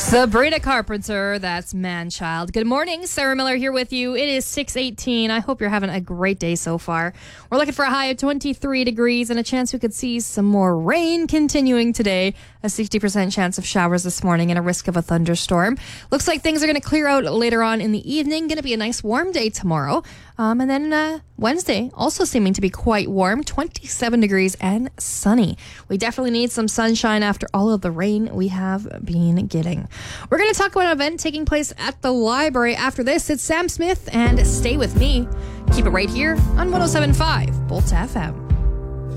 Sabrina Carpenter, that's Man-Child. Good morning, Sarah Miller here with you. It is 6:18. I hope you're having a great day so far. We're looking for a high of 23 degrees and a chance we could see some more rain continuing today. A 60% chance of showers this morning and a risk of a thunderstorm. Looks like things are going to clear out later on in the evening. Going to be a nice warm day tomorrow. And then Wednesday, also seeming to be quite warm, 27 degrees and sunny. We definitely need some sunshine after all of the rain we have been getting. We're going to talk about an event taking place at the library after this. It's Sam Smith and Stay With Me. Keep it right here on 107.5 Bolt FM.